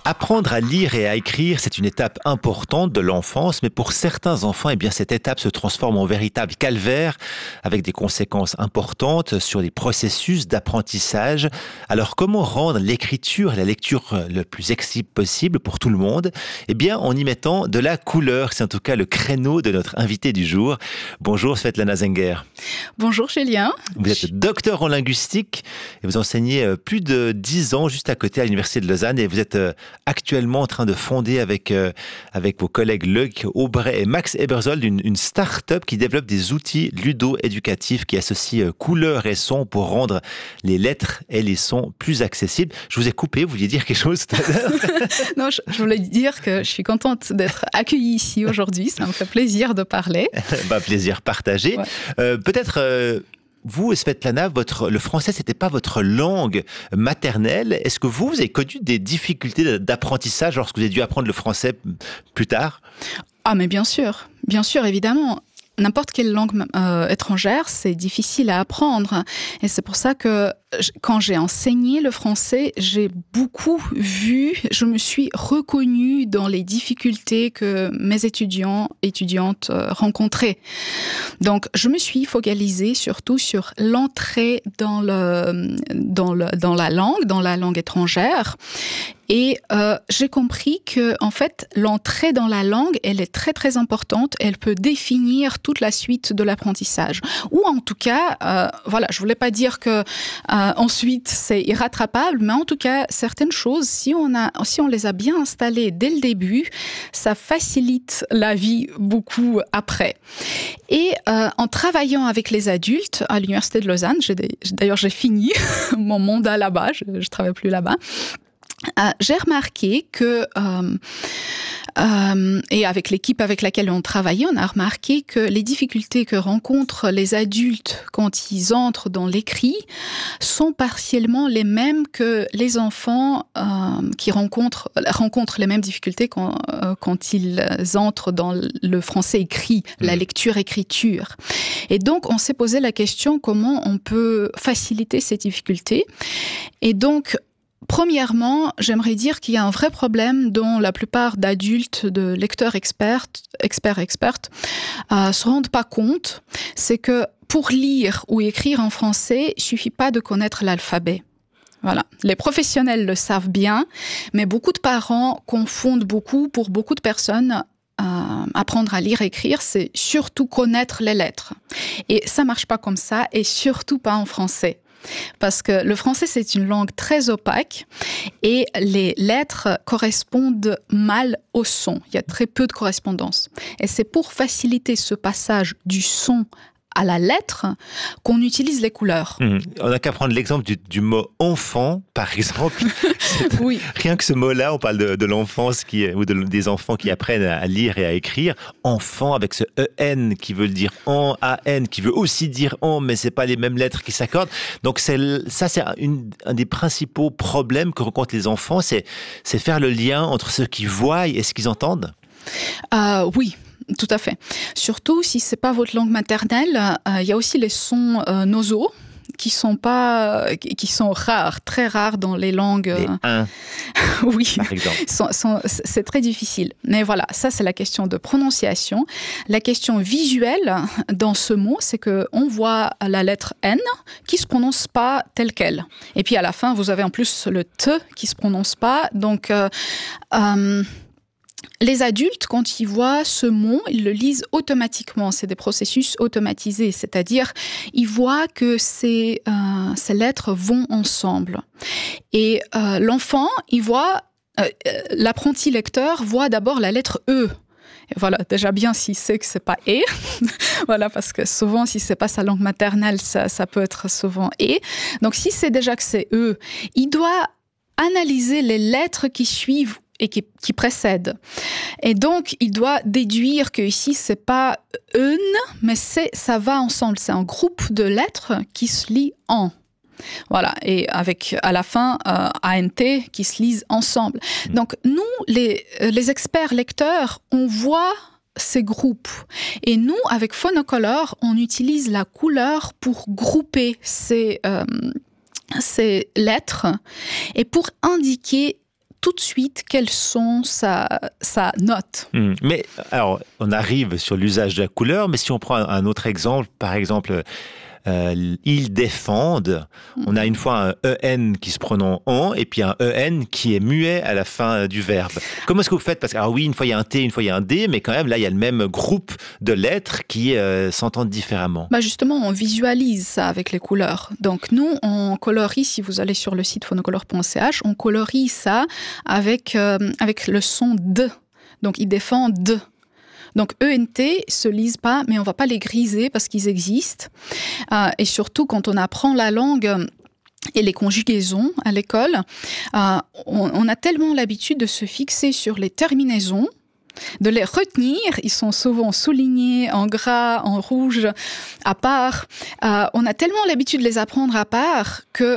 Apprendre à lire et à écrire, c'est une étape importante de l'enfance, mais pour certains enfants, eh bien, cette étape se transforme en véritable calvaire, avec des conséquences importantes sur les processus d'apprentissage. Alors, comment rendre l'écriture et la lecture le plus accessible possible pour tout le monde? Eh bien, en y mettant de la couleur. C'est en tout cas le créneau de notre invité du jour. Bonjour Svetlana Zenger. Bonjour Julien. Vous êtes docteur en linguistique et vous enseignez plus de 10 ans juste à côté à l'Université de Lausanne et vous êtes actuellement en train de fonder avec vos collègues Luc Aubray et Max Ebersold une start-up qui développe des outils ludo-éducatifs qui associent couleurs et sons pour rendre les lettres et les sons plus accessibles. Je vous ai coupé, vous vouliez dire quelque chose tout à l'heure? Non, je voulais dire que je suis contente d'être accueillie ici aujourd'hui. Ça me fait plaisir de parler. Plaisir partagé. Ouais. Peut-être... Vous, Svetlana, le français, c'était pas votre langue maternelle. Est-ce que vous avez connu des difficultés d'apprentissage lorsque vous avez dû apprendre le français plus tard? Ah, mais bien sûr, évidemment. N'importe quelle langue étrangère, c'est difficile à apprendre. Et c'est pour ça que quand j'ai enseigné le français, j'ai beaucoup vu, je me suis reconnue dans les difficultés que mes étudiantes rencontraient. Donc, je me suis focalisée surtout sur l'entrée dans la langue étrangère. Et j'ai compris que, en fait, l'entrée dans la langue, elle est très très importante. Elle peut définir toute la suite de l'apprentissage. Ou en tout cas, voilà, je voulais pas dire que ensuite c'est irrattrapable, mais en tout cas certaines choses, si on les a bien installées dès le début, ça facilite la vie beaucoup après. Et en travaillant avec les adultes à l'Université de Lausanne, d'ailleurs j'ai fini mon mandat là-bas, je travaille plus là-bas. J'ai remarqué que, et avec l'équipe avec laquelle on travaillait, on a remarqué que les difficultés que rencontrent les adultes quand ils entrent dans l'écrit sont partiellement les mêmes que les enfants qui rencontrent les mêmes difficultés quand ils entrent dans le français écrit, la lecture-écriture. Et donc, on s'est posé la question comment on peut faciliter ces difficultés. Et donc, premièrement, j'aimerais dire qu'il y a un vrai problème dont la plupart d'adultes, de lecteurs experts, se rendent pas compte. C'est que pour lire ou écrire en français, il suffit pas de connaître l'alphabet. Voilà. Les professionnels le savent bien, mais beaucoup de parents confondent beaucoup. Pour beaucoup de personnes, apprendre à lire et écrire, c'est surtout connaître les lettres. Et ça marche pas comme ça, et surtout pas en français. Parce que le français, c'est une langue très opaque et les lettres correspondent mal au son. Il y a très peu de correspondance. Et c'est pour faciliter ce passage du son à la lettre qu'on utilise les couleurs. On n'a qu'à prendre l'exemple du mot enfant, par exemple. Oui. Rien que ce mot-là, on parle de l'enfance des enfants qui apprennent à lire et à écrire. Enfant avec ce EN qui veut dire en, AN qui veut aussi dire en, mais c'est pas les mêmes lettres qui s'accordent. Donc c'est un des principaux problèmes que rencontrent les enfants, c'est faire le lien entre ce qu'ils voient et ce qu'ils entendent. Oui. Tout à fait. Surtout si c'est pas votre langue maternelle, il y a aussi les sons nasaux qui sont rares, très rares dans les langues. Les oui, par exemple. C'est très difficile. Mais voilà, ça c'est la question de prononciation. La question visuelle dans ce mot, c'est que on voit la lettre N qui se prononce pas telle quelle. Et puis à la fin, vous avez en plus le T qui se prononce pas. Donc les adultes, quand ils voient ce mot, ils le lisent automatiquement. C'est des processus automatisés, c'est-à-dire ils voient que ces lettres vont ensemble. Et l'enfant, l'apprenti lecteur voit d'abord la lettre E. Et voilà, déjà bien s'il sait que c'est pas « et ». Voilà, parce que souvent, si c'est pas sa langue maternelle, ça peut être souvent « et ». Donc, si c'est déjà que c'est « e », il doit analyser les lettres qui suivent et qui précède. Et donc, il doit déduire que ici, c'est pas une, mais ça va ensemble. C'est un groupe de lettres qui se lit en. Voilà. Et avec, à la fin, ANT qui se lisent ensemble. Donc, nous, les experts lecteurs, on voit ces groupes. Et nous, avec Phonocolor, on utilise la couleur pour grouper ces lettres et pour indiquer tout de suite quel son ça note. Mais alors, on arrive sur l'usage de la couleur, mais si on prend un autre exemple, par exemple, ils défendent. On a une fois un EN qui se prononce en et puis un EN qui est muet à la fin du verbe. Comment est-ce que vous faites? Parce que, oui, une fois il y a un T, une fois il y a un D, mais quand même, là, il y a le même groupe de lettres qui s'entendent différemment. Justement, on visualise ça avec les couleurs. Donc, nous, on colorie, si vous allez sur le site phonocolor.ch, on colorie ça avec le son D. Donc, ils défendent D. Donc, ENT se lisent pas, mais on va pas les griser parce qu'ils existent. Et surtout, quand on apprend la langue et les conjugaisons à l'école, on a tellement l'habitude de se fixer sur les terminaisons, de les retenir. Ils sont souvent soulignés en gras, en rouge, à part. On a tellement l'habitude de les apprendre à part que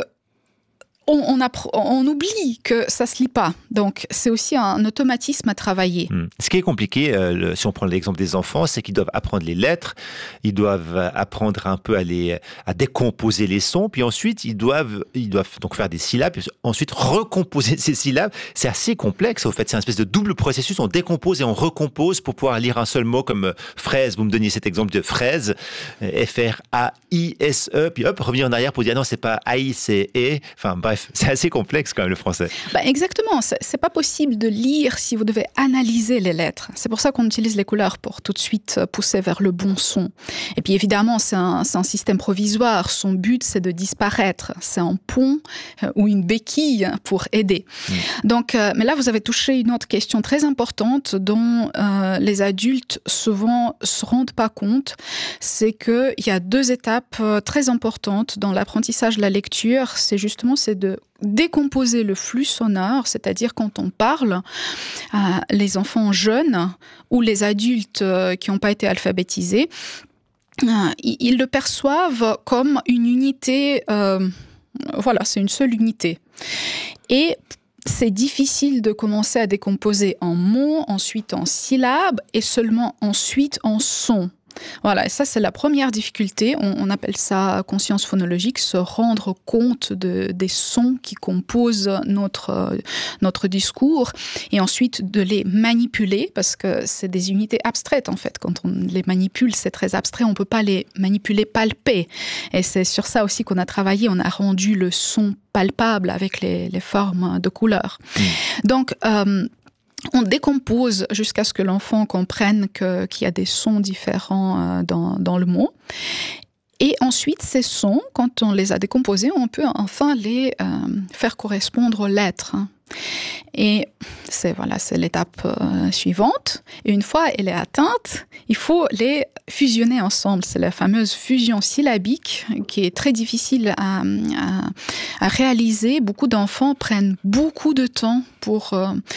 on oublie que ça se lit pas. Donc, c'est aussi un automatisme à travailler. Ce qui est compliqué, si on prend l'exemple des enfants, c'est qu'ils doivent apprendre les lettres, ils doivent apprendre un peu à décomposer les sons, puis ensuite, ils doivent donc faire des syllabes, puis ensuite recomposer ces syllabes. C'est assez complexe, au fait. C'est une espèce de double processus. On décompose et on recompose pour pouvoir lire un seul mot comme fraise. Vous me donniez cet exemple de fraise, F-R-A-I-S-E, puis hop, revenir en arrière pour dire non, c'est pas A-I, c'est E. Enfin, bref. C'est assez complexe quand même le français. Exactement, c'est pas possible de lire si vous devez analyser les lettres. C'est pour ça qu'on utilise les couleurs pour tout de suite pousser vers le bon son. Et puis évidemment, c'est un système provisoire. Son but, c'est de disparaître. C'est un pont ou une béquille pour aider. Donc, mais là, vous avez touché une autre question très importante dont les adultes souvent se rendent pas compte. C'est qu'il y a 2 étapes très importantes dans l'apprentissage de la lecture. C'est de décomposer le flux sonore, c'est-à-dire quand on parle, les enfants jeunes ou les adultes qui n'ont pas été alphabétisés, ils le perçoivent comme une unité, c'est une seule unité. Et c'est difficile de commencer à décomposer en mots, ensuite en syllabes et seulement ensuite en sons. Voilà, et ça c'est la première difficulté, on appelle ça conscience phonologique, se rendre compte des sons qui composent notre discours et ensuite de les manipuler parce que c'est des unités abstraites en fait. Quand on les manipule, c'est très abstrait, on ne peut pas les manipuler, palper. Et c'est sur ça aussi qu'on a travaillé, on a rendu le son palpable avec les formes de couleurs. Donc, on décompose jusqu'à ce que l'enfant comprenne qu'il y a des sons différents dans le mot. Et ensuite, ces sons, quand on les a décomposés, on peut enfin les faire correspondre aux lettres. Et c'est l'étape suivante. Et une fois elle est atteinte, il faut les fusionner ensemble. C'est la fameuse fusion syllabique qui est très difficile à réaliser. Beaucoup d'enfants prennent beaucoup de temps pour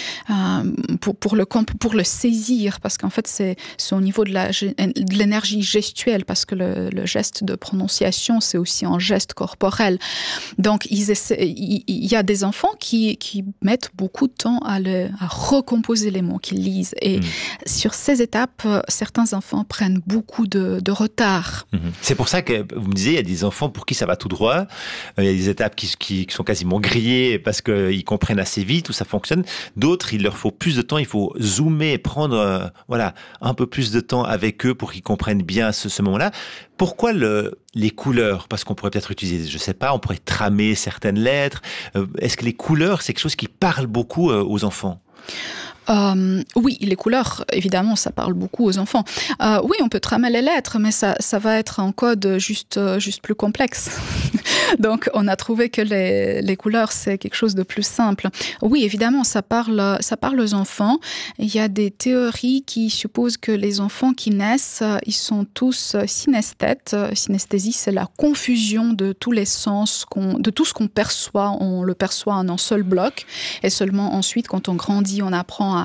le saisir, parce qu'en fait c'est au niveau de l'énergie gestuelle, parce que le geste de prononciation c'est aussi un geste corporel. Donc il y a des enfants qui mettent beaucoup de temps à recomposer les mots qu'ils lisent. Et sur ces étapes, certains enfants prennent beaucoup de retard. C'est pour ça que vous me disiez, il y a des enfants pour qui ça va tout droit. Il y a des étapes qui sont quasiment grillées parce qu'ils comprennent assez vite où ça fonctionne. D'autres, il leur faut plus de temps. Il faut zoomer et prendre un peu plus de temps avec eux pour qu'ils comprennent bien ce moment-là. Pourquoi les couleurs? Parce qu'on pourrait peut-être utiliser, je sais pas, on pourrait tramer certaines lettres. Est-ce que les couleurs, c'est quelque chose qui parle beaucoup aux enfants? Oui, les couleurs, évidemment, ça parle beaucoup aux enfants. Oui, on peut tramer les lettres, mais ça va être un code juste plus complexe. Donc, on a trouvé que les couleurs, c'est quelque chose de plus simple. Oui, évidemment, ça parle aux enfants. Il y a des théories qui supposent que les enfants qui naissent, ils sont tous synesthètes. Synesthésie, c'est la confusion de tous les sens, de tout ce qu'on perçoit. On le perçoit en un seul bloc. Et seulement ensuite, quand on grandit, on apprend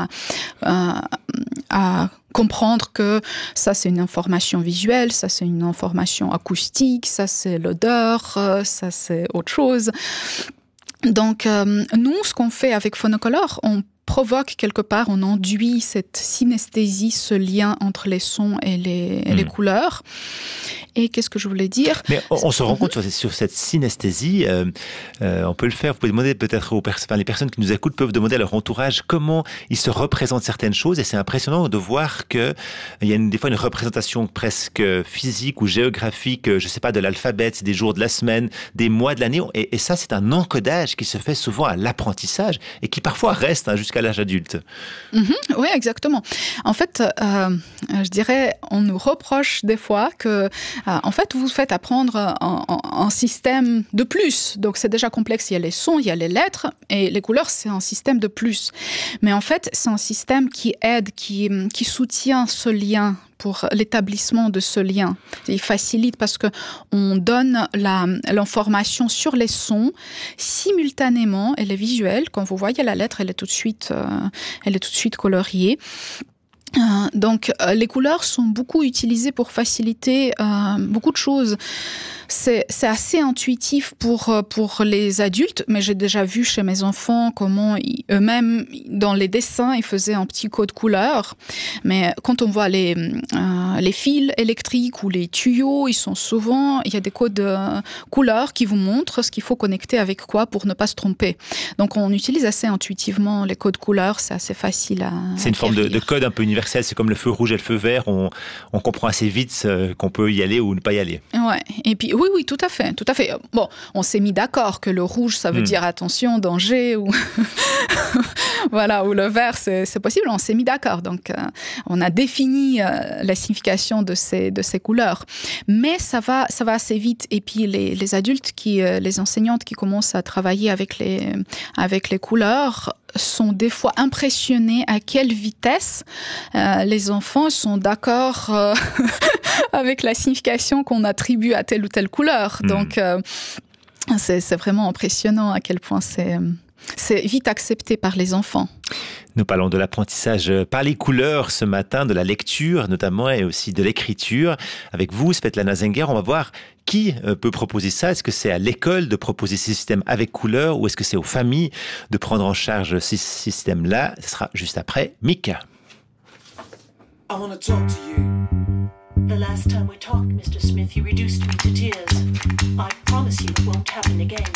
à comprendre que ça c'est une information visuelle, ça c'est une information acoustique, ça c'est l'odeur, ça c'est autre chose. Donc nous, ce qu'on fait avec Phonocolor, on provoque quelque part, on induit cette synesthésie, ce lien entre les sons et les couleurs. Et qu'est-ce que je voulais dire? Mais on se rend compte sur cette synesthésie, on peut le faire. Vous pouvez demander peut-être les personnes qui nous écoutent peuvent demander à leur entourage comment ils se représentent certaines choses. Et c'est impressionnant de voir qu'il y a des fois une représentation presque physique ou géographique, je ne sais pas, de l'alphabet, des jours de la semaine, des mois de l'année. Et ça, c'est un encodage qui se fait souvent à l'apprentissage et qui parfois reste jusqu'à l'âge adulte. Oui, exactement. En fait, je dirais, on nous reproche des fois que en fait, vous faites apprendre un système de plus. Donc, c'est déjà complexe. Il y a les sons, il y a les lettres. Et les couleurs, c'est un système de plus. Mais en fait, c'est un système qui aide, qui soutient ce lien pour l'établissement de ce lien. Il facilite parce qu'on donne l'information sur les sons simultanément. Elle est visuelle. Quand vous voyez la lettre, elle est tout de suite coloriée. Donc, les couleurs sont beaucoup utilisées pour faciliter beaucoup de choses. C'est assez intuitif pour les adultes, mais j'ai déjà vu chez mes enfants comment eux-mêmes, dans les dessins, ils faisaient un petit code couleur. Mais quand on voit les fils électriques ou les tuyaux, il y a des codes couleurs qui vous montrent ce qu'il faut connecter avec quoi pour ne pas se tromper. Donc, on utilise assez intuitivement les codes couleurs, c'est assez facile à C'est une forme de code un peu universel, c'est comme le feu rouge et le feu vert, on comprend assez vite qu'on peut y aller ou ne pas y aller. Ouais, et puis oui, tout à fait. Bon, on s'est mis d'accord que le rouge, ça veut dire attention, danger, ou voilà, ou le vert, c'est possible. On s'est mis d'accord, donc on a défini la signification de ces couleurs. Mais ça va assez vite. Et puis les adultes les enseignantes qui commencent à travailler avec les couleurs sont des fois impressionnés à quelle vitesse les enfants sont d'accord avec la signification qu'on attribue à telle ou telle couleur. Donc, c'est vraiment impressionnant à quel point c'est vite accepté par les enfants. Nous parlons de l'apprentissage par les couleurs ce matin, de la lecture notamment et aussi de l'écriture. Avec vous, Svetlana Zenger, on va voir qui peut proposer ça. Est-ce que c'est à l'école de proposer ces systèmes avec couleurs ou est-ce que c'est aux familles de prendre en charge ces systèmes-là? Ce sera juste après Mika. I want to talk to you. The last time we talked, Mr. Smith, you reduced me to tears. I promise you it won't happen again.